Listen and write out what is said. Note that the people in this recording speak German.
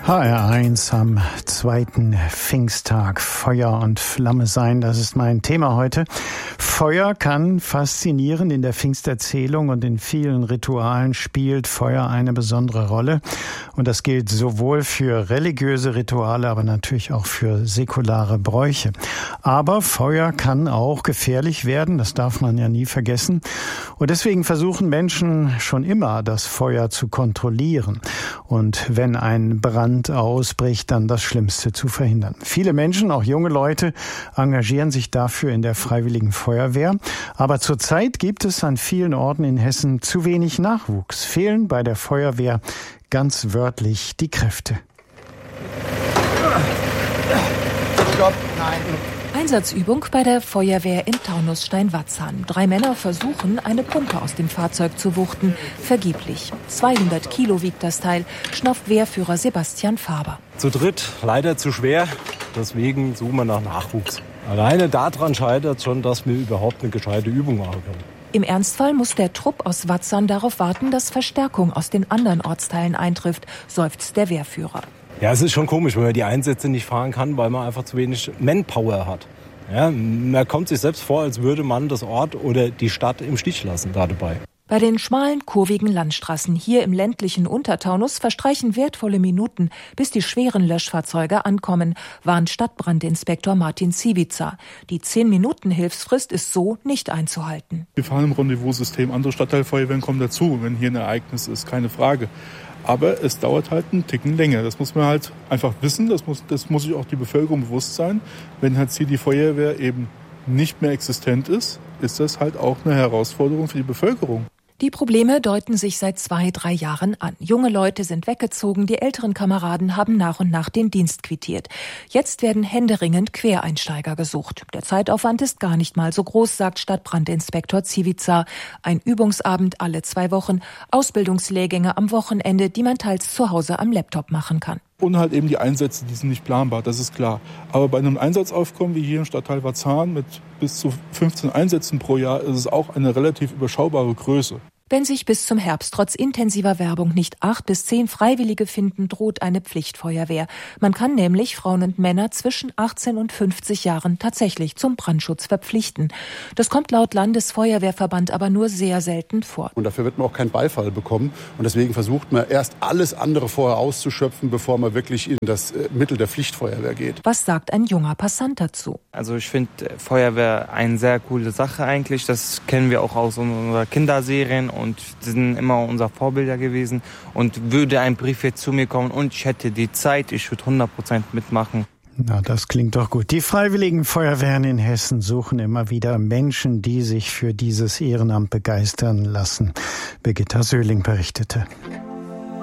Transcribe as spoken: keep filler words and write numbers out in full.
H R eins am zweiten Pfingsttag. Feuer und Flamme sein, das ist mein Thema heute. Feuer kann faszinieren. In der Pfingsterzählung und in vielen Ritualen spielt Feuer eine besondere Rolle. Und das gilt sowohl für religiöse Rituale, aber natürlich auch für säkulare Bräuche. Aber Feuer kann auch gefährlich werden, das darf man ja nie vergessen. Und deswegen versuchen Menschen schon immer, das Feuer zu kontrollieren. Und wenn ein Brand ausbricht, dann das Schlimmste zu verhindern. Viele Menschen, auch junge Leute, engagieren sich dafür in der Freiwilligen Feuerwehr. Aber zurzeit gibt es an vielen Orten in Hessen zu wenig Nachwuchs. Fehlen bei der Feuerwehr ganz wörtlich die Kräfte. Stopp, nein. Einsatzübung bei der Feuerwehr in Taunus-Steinwatzan. Drei Männer versuchen, eine Pumpe aus dem Fahrzeug zu wuchten. Vergeblich. zweihundert Kilo wiegt das Teil, schnauft Wehrführer Sebastian Faber. Zu dritt leider zu schwer, deswegen suchen wir nach Nachwuchs. Alleine daran scheitert schon, dass wir überhaupt eine gescheite Übung machen können. Im Ernstfall muss der Trupp aus Watzan darauf warten, dass Verstärkung aus den anderen Ortsteilen eintrifft, seufzt der Wehrführer. Ja, es ist schon komisch, wenn man die Einsätze nicht fahren kann, weil man einfach zu wenig Manpower hat. Ja, man kommt sich selbst vor, als würde man das Ort oder die Stadt im Stich lassen da dabei. Bei den schmalen, kurvigen Landstraßen hier im ländlichen Untertaunus verstreichen wertvolle Minuten, bis die schweren Löschfahrzeuge ankommen, warnt Stadtbrandinspektor Martin Zivica. Die zehn-Minuten-Hilfsfrist ist so nicht einzuhalten. Wir fahren im Rendezvous-System. Andere Stadtteilfeuerwehren kommen dazu, wenn hier ein Ereignis ist, keine Frage. Aber es dauert halt einen Ticken länger. Das muss man halt einfach wissen. Das muss, das muss sich auch die Bevölkerung bewusst sein. Wenn halt hier die Feuerwehr eben nicht mehr existent ist, ist das halt auch eine Herausforderung für die Bevölkerung. Die Probleme deuten sich seit zwei, drei Jahren an. Junge Leute sind weggezogen, die älteren Kameraden haben nach und nach den Dienst quittiert. Jetzt werden händeringend Quereinsteiger gesucht. Der Zeitaufwand ist gar nicht mal so groß, sagt Stadtbrandinspektor Zivica. Ein Übungsabend alle zwei Wochen, Ausbildungslehrgänge am Wochenende, die man teils zu Hause am Laptop machen kann. Und halt eben die Einsätze, die sind nicht planbar, das ist klar. Aber bei einem Einsatzaufkommen wie hier im Stadtteil Watzan mit bis zu fünfzehn Einsätzen pro Jahr ist es auch eine relativ überschaubare Größe. Wenn sich bis zum Herbst trotz intensiver Werbung nicht acht bis zehn Freiwillige finden, droht eine Pflichtfeuerwehr. Man kann nämlich Frauen und Männer zwischen achtzehn und fünfzig Jahren tatsächlich zum Brandschutz verpflichten. Das kommt laut Landesfeuerwehrverband aber nur sehr selten vor. Und dafür wird man auch keinen Beifall bekommen. Und deswegen versucht man erst alles andere vorher auszuschöpfen, bevor man wirklich in das Mittel der Pflichtfeuerwehr geht. Was sagt ein junger Passant dazu? Also ich finde Feuerwehr eine sehr coole Sache eigentlich. Das kennen wir auch aus unserer Kinderserien. Und sie sind immer unser Vorbilder gewesen. Und würde ein Brief jetzt zu mir kommen und ich hätte die Zeit, ich würde hundert Prozent mitmachen. Na, das klingt doch gut. Die Freiwilligen Feuerwehren in Hessen suchen immer wieder Menschen, die sich für dieses Ehrenamt begeistern lassen. Birgitta Söhling berichtete.